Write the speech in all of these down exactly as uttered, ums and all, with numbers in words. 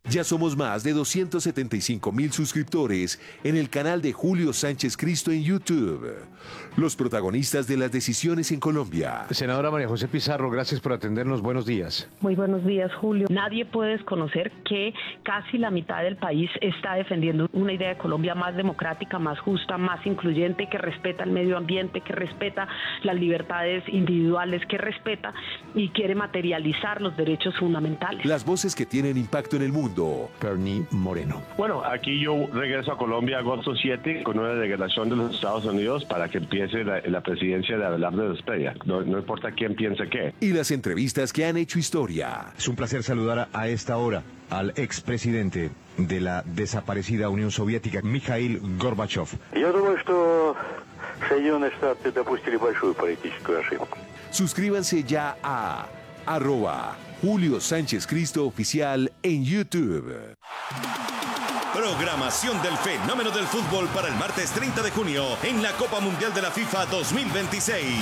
Ya somos más de doscientos setenta y cinco mil suscriptores en el canal de Julio Sánchez Cristo en YouTube. Los protagonistas de las decisiones en Colombia. Senadora María José Pizarro, gracias por atendernos. Buenos días. Muy buenos días, Julio. Nadie puede desconocer que casi la mitad del país está defendiendo una idea de Colombia más democrática, más justa, más incluyente, que respeta el medio ambiente, que respeta las libertades individuales, que respeta y quiere materializar los derechos fundamentales. Las voces que tienen impacto en el mundo. Perny Moreno. Bueno, aquí yo regreso a Colombia agosto siete con una delegación de los Estados Unidos para que empiece la, la presidencia de Abelardo Esprella. No, no importa quién piense qué. Y las entrevistas que han hecho historia. Es un placer saludar a esta hora al expresidente de la desaparecida Unión Soviética, Mikhail Gorbachev. Я думаю, что Соединенные Штаты допустили большую политическую ошибку. Suscríbanse ya a arroba Julio Sánchez Cristo Oficial en YouTube. Programación del fenómeno del fútbol para el martes treinta de junio en la Copa Mundial de la FIFA dos mil veintiséis.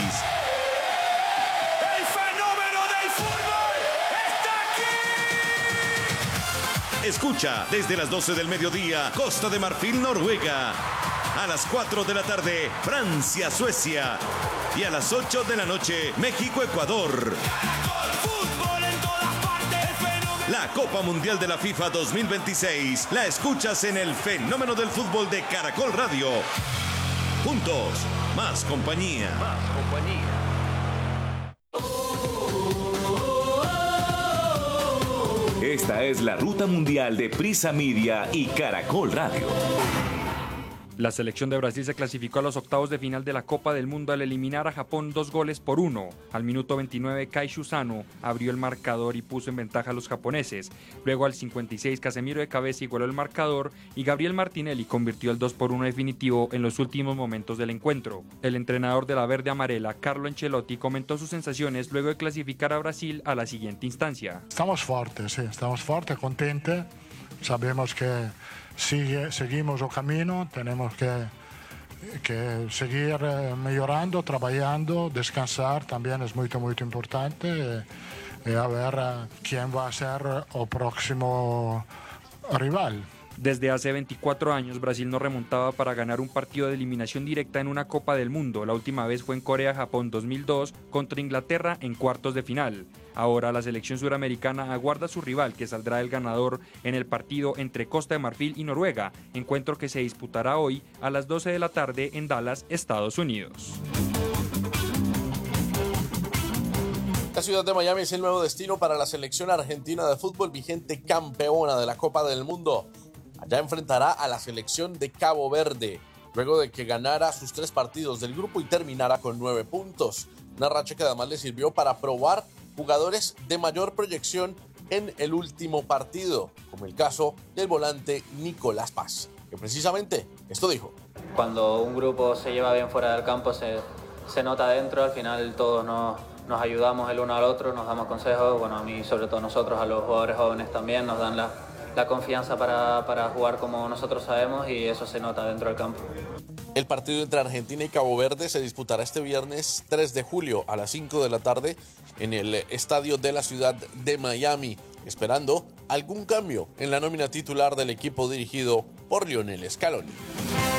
¡El fenómeno del fútbol está aquí! Escucha desde las doce del mediodía, Costa de Marfil, Noruega. A las cuatro de la tarde, Francia, Suecia. Y a las ocho de la noche, México, Ecuador. La Copa Mundial de la FIFA dos mil veintiséis la escuchas en el fenómeno del fútbol de Caracol Radio. Juntos, más compañía. Más compañía. Esta es la ruta mundial de Prisa Media y Caracol Radio. La selección de Brasil se clasificó a los octavos de final de la Copa del Mundo al eliminar a Japón dos goles por uno. Al minuto veintinueve, Kai Suzano abrió el marcador y puso en ventaja a los japoneses. Luego al cincuenta y seis, Casemiro de cabeza igualó el marcador y Gabriel Martinelli convirtió el dos por uno definitivo en los últimos momentos del encuentro. El entrenador de la verde amarela, Carlo Ancelotti, comentó sus sensaciones luego de clasificar a Brasil a la siguiente instancia. Estamos fuertes, sí, estamos fuertes, contentos. Sabemos que Sigue, seguimos el camino, tenemos que, que seguir mejorando, trabajando, descansar también es muy, muy importante y, y a ver quién va a ser el próximo rival. Desde hace veinticuatro años, Brasil no remontaba para ganar un partido de eliminación directa en una Copa del Mundo. La última vez fue en Corea-Japón dos mil dos contra Inglaterra en cuartos de final. Ahora la selección suramericana aguarda a su rival, que saldrá el ganador en el partido entre Costa de Marfil y Noruega, encuentro que se disputará hoy a las doce de la tarde en Dallas, Estados Unidos. La ciudad de Miami es el nuevo destino para la selección argentina de fútbol, vigente campeona de la Copa del Mundo. Allá enfrentará a la selección de Cabo Verde, luego de que ganara sus tres partidos del grupo y terminara con nueve puntos. Una racha que además le sirvió para probar jugadores de mayor proyección en el último partido, como el caso del volante Nicolás Paz, que precisamente esto dijo. Cuando un grupo se lleva bien fuera del campo se, se nota adentro, al final todos nos, nos ayudamos el uno al otro, nos damos consejos, bueno, a mí sobre todo nosotros, a los jugadores jóvenes también, nos dan la, la confianza para, para jugar como nosotros sabemos y eso se nota dentro del campo. El partido entre Argentina y Cabo Verde se disputará este viernes tres de julio a las cinco de la tarde en el estadio de la ciudad de Miami, esperando algún cambio en la nómina titular del equipo dirigido por Lionel Scaloni.